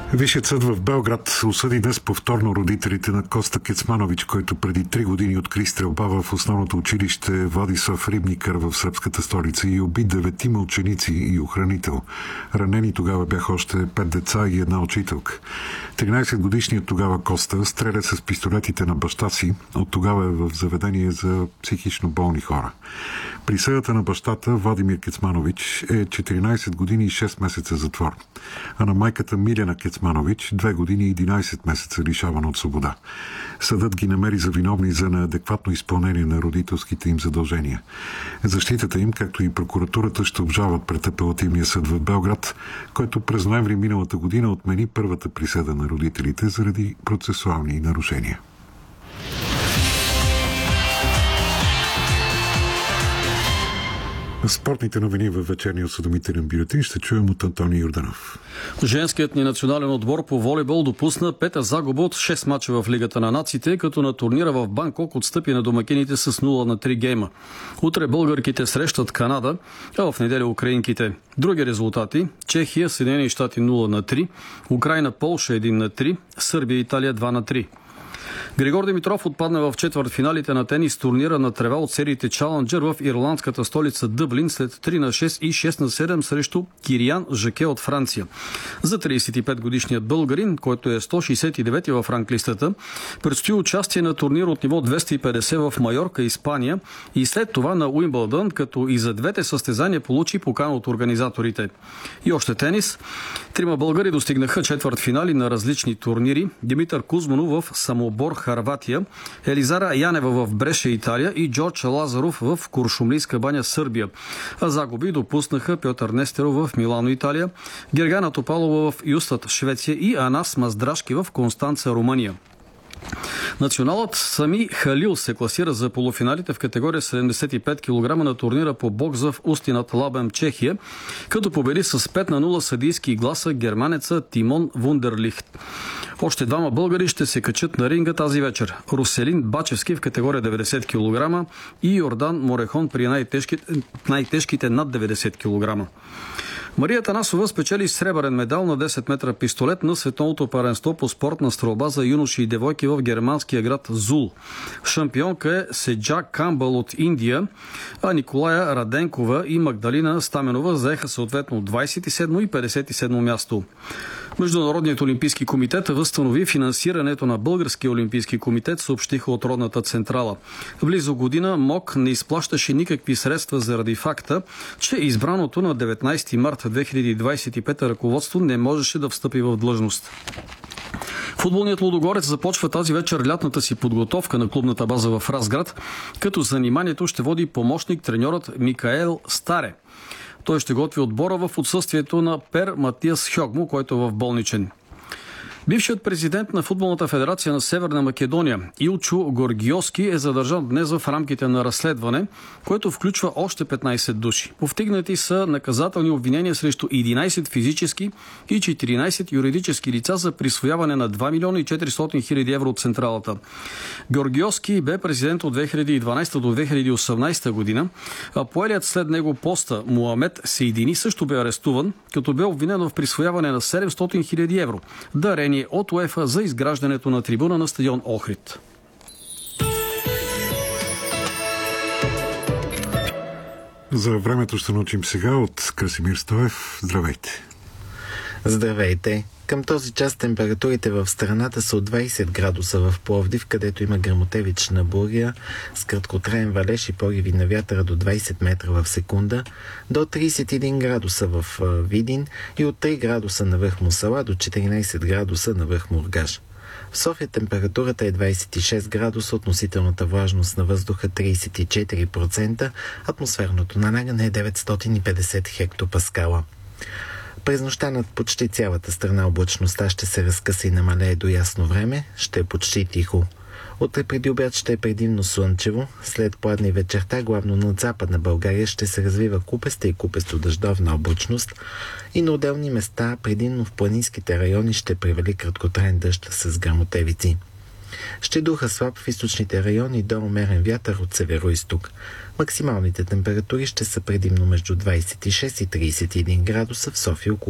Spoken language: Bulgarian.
Висшият съд в Белград осъди днес повторно родителите на Коста Кецманович, който преди 3 години откри стрелба в основното училище Владислав Рибникър в сръбската столица и уби 9 ученици и охранител. Ранени тогава бяха още 5 деца и една учителка. 13-годишният тогава Коста стреля с пистолетите на баща си. От тогава е в заведение за психично болни хора. Присъдата на бащата Владимир Кецманович е 14 години и 6 месеца затвор, а на майката Милена Кецманович 2 години и 11 месеца лишаване от свобода. Съдът ги намери за виновни за неадекватно изпълнение на родителските им задължения. Защитата им, както и прокуратурата, ще обжалват пред апелативния съд в Белград, който през ноември миналата година отмени първата присъда на родителите заради процесуални нарушения. Спортните новини във вечерния осведомителен бюлетин ще чуем от Антоний Йорданов. Женският ни национален отбор по волейбол допусна 5 загуба от 6 мача в Лигата на нациите, като на турнира в Банкок отстъпи на домакините с 0-3 гейма. Утре българките срещат Канада, а в неделя украинките. Други резултати: Чехия, Съединени щати 0-3, Украйна, Полша 1-3, Сърбия и Италия 2-3. Григор Димитров отпадна в четвъртфиналите на тенис турнира на трева от сериите Чаленджър в ирландската столица Дъблин след 3-6 и 6-7 срещу Кириан Жаке от Франция. За 35-годишният българин, който е 169-ти в ранглистата, предстои участие на турнир от ниво 250 в Майорка, Испания, и след това на Уимбълдън, като и за двете състезания получи покана от организаторите. И още тенис. 3 българи достигнаха четвъртфинали на различни турнири: Димитър Кузманов в Самобор, Харватия, Елизара Янева в Бреше, Италия, и Джордж Лазаров в Куршумлийска баня, Сърбия. А загуби допуснаха Пьотър Нестеров в Милано, Италия, Гергана Топалова в Юстат, Швеция, и Анас Маздрашки в Констанца, Румъния. Националът Сами Халил се класира за полуфиналите в категория 75 кг на турнира по бокс в Усти над Лабем, Чехия, като победи с 5-0 съдийски гласа германеца Тимон Вундерлихт. Още 2 българи ще се качат на ринга тази вечер: Руселин Бачевски в категория 90 кг и Йордан Морехон при най-тежките над 90 кг. Мария Танасова спечели сребърен медал на 10 метра пистолет на световното първенство по спортна стрелба за юноши и девойки в германския град Зул. Шампионка е Седжа Камбъл от Индия, а Николая Раденкова и Магдалина Стаменова заеха съответно 27 и 57 място. Международният олимпийски комитет възстанови финансирането на Българския олимпийски комитет, съобщиха от родната централа. Близо година МОК не изплащаше никакви средства заради факта, че избраното на 19 марта 2025 ръководство не можеше да встъпи в длъжност. Футболният Лудогорец започва тази вечер лятната си подготовка на клубната база в Разград, като заниманието ще води помощник треньорът Микаел Старе. Той ще готви отбора в отсъствието на Пер Матиас Хьогмо, който е в болничен. Бившият президент на Футболната федерация на Северна Македония Илчо Горгиоски е задържан днес в рамките на разследване, което включва още 15 души. Повтигнати са наказателни обвинения срещу 11 физически и 14 юридически лица за присвояване на 2 милиона и 400 хиляди евро от централата. Горгиоски бе президент от 2012 до 2018 година, а поелият след него поста Муамед Сейдини също бе арестуван, като бе обвинен в присвояване на 700 хиляди евро, дарени от УЕФА за изграждането на трибуна на стадион Охрид. За времето ще научим сега от Красимир Стоев. Здравейте! Здравейте! Към този час температурите в страната са от 20 градуса в Пловдив, където има гръмотевична буря с краткотраен валеж и пориви на вятъра до 20 метра в секунда, до 31 градуса в Видин и от 3 градуса на връх Мусала до 14 градуса на връх Мургаш. В София температурата е 26 градуса, относителната влажност на въздуха 34%, атмосферното налагане е 950 хектопаскала. През нощта над почти цялата страна облачността ще се разкъса и намалее до ясно време, ще е почти тихо. Утре преди обяд ще е предимно слънчево, след пладне и вечерта главно над Западна България ще се развива купеста и купесто-дъждовна облачност и на отделни места, предимно в планинските райони, ще превали краткотраен дъжд с гръмотевици. Ще духа слаб в източните райони до умерен вятър от северо-изток. Максималните температури ще са предимно между 26 и 31 градуса, в София около